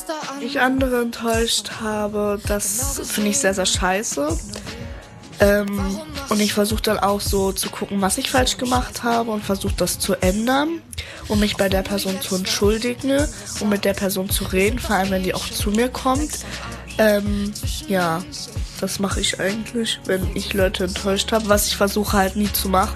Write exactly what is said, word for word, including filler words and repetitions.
ich andere enttäuscht habe, das finde ich sehr, sehr scheiße. Ähm, und ich versuche dann auch so zu gucken, was ich falsch gemacht habe und versuche das zu ändern und mich bei der Person zu entschuldigen und mit der Person zu reden, vor allem wenn die auch zu mir kommt. Ähm, ja, das mache ich eigentlich, wenn ich Leute enttäuscht habe, was ich versuche halt nie zu machen.